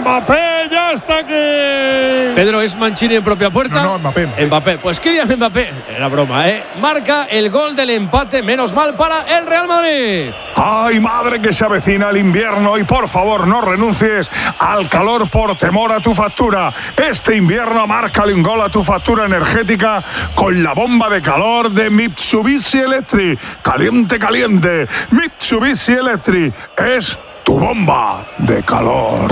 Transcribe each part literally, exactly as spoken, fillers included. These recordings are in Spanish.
Mbappé ya está aquí. Pedro, ¿es Mancini en propia puerta? No, no, Mbappé. Mbappé. Mbappé. Pues Kylian Mbappé, era broma, ¿eh? Marca el gol del empate, menos mal para el Real Madrid. Ay, madre, que se avecina el invierno y por favor no renuncies al calor por temor a tu factura. Este invierno márcale un gol a tu factura energética con la bomba de calor de Mitsubishi Electric. Caliente, caliente. Mitsubishi Electric es tu bomba de calor.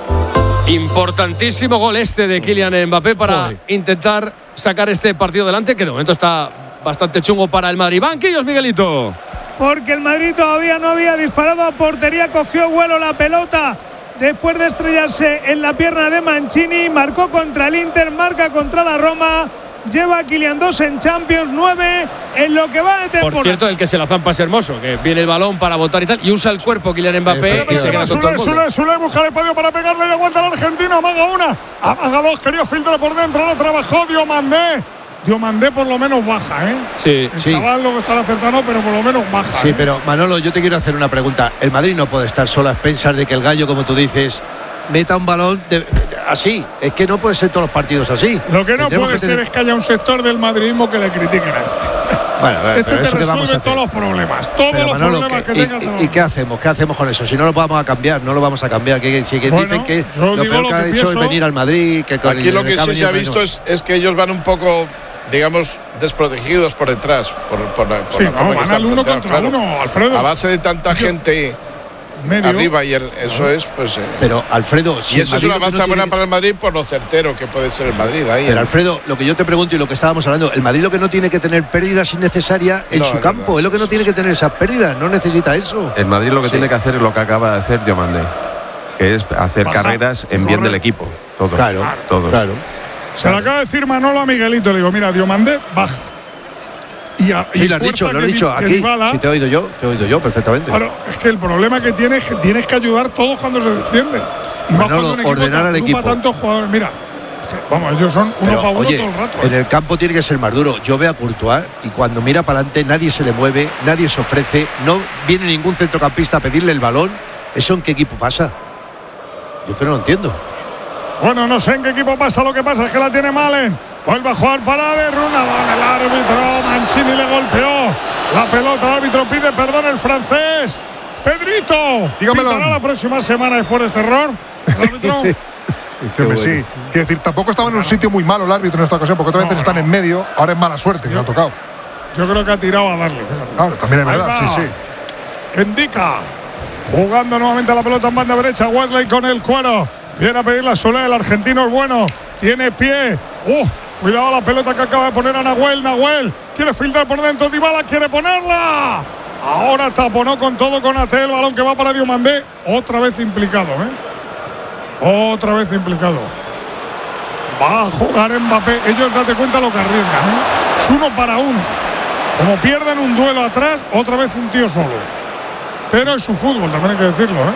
Importantísimo gol este de Kylian Mbappé para Joder. intentar sacar este partido adelante, que de momento está bastante chungo para el Madrid. Banquillos, Miguelito. Porque el Madrid todavía no había disparado a portería, cogió vuelo la pelota después de estrellarse en la pierna de Mancini, marcó contra el Inter, marca contra la Roma, lleva a Kylian dos en Champions, nueve en lo que va de temporada. Por cierto, el que se la zampa es Hermoso, que viene el balón para botar y tal, y usa el cuerpo Kylian Mbappé y se queda con todo el mundo. Sule, Sule, busca el espacio para pegarle y aguanta el argentino, amaga una, amaga dos, quería filtrar por dentro, no trabajó Diomandé. Diomandé por lo menos baja, ¿eh? Sí, el sí. chaval lo que está acertando, pero por lo menos baja. Sí, ¿eh? pero Manolo, yo te quiero hacer una pregunta. El Madrid no puede estar solo a expensas de que el Gallo, como tú dices, meta un balón de, de, así. Es que no puede ser todos los partidos así. Lo que no Tendremos puede que ser tener... es que haya un sector del madridismo que le critiquen a este. Bueno, bueno, este pero te eso que vamos a resuelve hacer. todos los problemas. Todos Pero, los Manolo, problemas ¿qué, que y, tengas. y, ¿Y qué hacemos? ¿Qué hacemos con eso? Si no lo vamos a cambiar, no lo vamos a cambiar. Que, si que Bueno, dicen que yo lo digo peor lo que ha que hecho pienso. es venir al Madrid. Que con Aquí el- lo que el sí se ha venido, visto bueno. es, es que ellos van un poco, digamos, desprotegidos por detrás. Por, por, la- por Sí, la no, forma que van están al uno planteados, contra claro. uno, Alfredo. A base de tanta gente Medio. arriba y el, eso es, pues. eh, Pero, Alfredo, si y el eso es Madrid una lo que avanza no buena tiene- para el Madrid por lo certero que puede ser el Madrid ahí. Pero ¿eh? Alfredo, lo que yo te pregunto y lo que estábamos hablando, el Madrid lo que no tiene que tener pérdidas innecesarias en No, su es campo, verdad, es lo que sí, no sí. tiene que tener esas pérdidas, no necesita eso. El Madrid lo que Sí. tiene que hacer es lo que acaba de hacer Diomandé, que es hacer Baja. carreras en bien del equipo. Todos. Claro, todos. claro. Se lo acaba de decir Manolo a Miguelito. Le digo, mira, Diomandé baja. Y, a, y Sí, lo has fuerza dicho, lo que has Di- dicho que aquí. Dybala- Si te he oído yo, te he oído yo perfectamente. Claro, es que el problema que tienes es que tienes que ayudar todos cuando se defiende. Y más Manolo, cuando un equipo ordenar te al agrupa equipo. tantos jugadores. Mira, es que, vamos, ellos son uno Pero, para uno oye, todo el rato. en ¿eh? el campo tiene que ser más duro. Yo veo a Courtois y cuando mira para adelante nadie se le mueve, nadie se ofrece, no viene ningún centrocampista a pedirle el balón. ¿Eso en qué equipo pasa? Yo que no lo entiendo. Bueno, no sé en qué equipo pasa, lo que pasa es que la tiene Malen. Vuelve a jugar para de Runabon, el árbitro Mancini le golpeó la pelota, el árbitro pide perdón el francés. Pedrito, Dígamelo. ¿pitará la próxima semana después de este error? ¿El árbitro? Que sí. Quiero decir, tampoco estaba en un sitio muy malo el árbitro en esta ocasión, porque otras No, veces están no. en medio, ahora es mala suerte que le ha tocado. Yo creo que ha tirado a darle, fíjate. Claro, también es Ahí verdad, va. sí, sí. Indica. Jugando nuevamente la pelota en banda derecha. Wesley con el cuero. Viene a pedir la Solé. El argentino es bueno. Tiene pie. Uh, cuidado la pelota que acaba de poner a Nahuel. Nahuel quiere filtrar por dentro. Dybala quiere ponerla. Ahora taponó con todo con Ate. El balón que va para Diomandé. Otra vez implicado, ¿eh? Otra vez implicado. Va a jugar Mbappé. Ellos, date cuenta lo que arriesgan, ¿eh? Es uno para uno. Como pierden un duelo atrás, otra vez un tío solo. Pero es su fútbol, también hay que decirlo, ¿eh?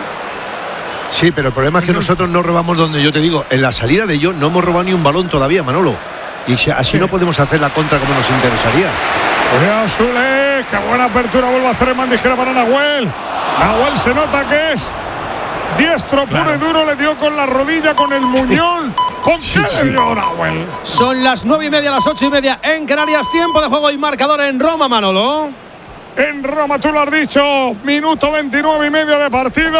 Sí, pero el problema es que Es el- nosotros no robamos donde yo te digo. En la salida de ellos no hemos robado ni un balón todavía, Manolo. Y si- así Sí. no podemos hacer la contra como nos interesaría. Cuidado, Sule, qué buena apertura vuelve a hacer el Mandijera para Nahuel. Nahuel se nota que es diestro puro y duro, le dio con la rodilla, con el muñón. ¿Con qué le dio Nahuel? Son las nueve y media, las ocho y media en Canarias. Tiempo de juego y marcador en Roma, Manolo. En Roma, tú lo has dicho, minuto veintinueve y medio de partido.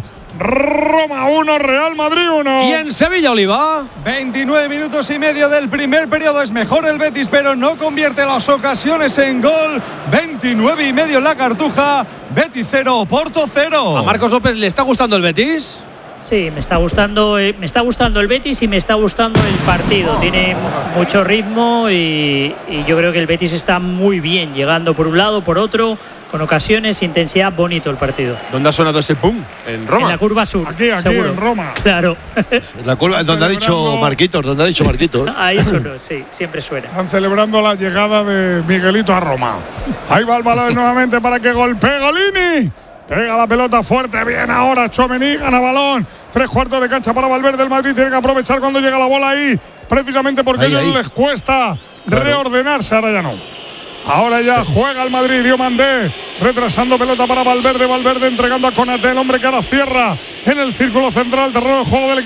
Roma uno, Real Madrid uno. Y en Sevilla, Oliva. veintinueve minutos y medio del primer periodo. Es mejor el Betis, pero no convierte las ocasiones en gol. veintinueve y medio en la Cartuja. Betis cero, Porto cero. ¿A Marcos López le está gustando el Betis? Sí, me está gustando, eh, me está gustando el Betis y me está gustando el partido. Tiene mucho ritmo y, y yo creo que el Betis está muy bien, llegando por un lado, por otro, con ocasiones, intensidad, bonito el partido. ¿Dónde ha sonado ese pum? En Roma. En la curva sur. Aquí, aquí, seguro. en Roma. Claro. La curva, donde ha dicho celebrando- Marquitos, donde ha dicho Marquitos. Ahí sonó, sí, siempre suena. Están celebrando la llegada de Miguelito a Roma. Ahí va el balón nuevamente para que golpee Golini. Pega la pelota fuerte, bien ahora Tchouaméni, gana balón. Tres cuartos de cancha para Valverde. El Madrid tiene que aprovechar cuando llega la bola ahí, precisamente porque a Ahí, ellos ahí. les cuesta Claro. reordenarse. Ahora ya no. Ahora ya juega el Madrid, Diomandé, retrasando pelota para Valverde. Valverde entregando a Konaté, el hombre que ahora cierra en el círculo central, terreno de juego del equipo.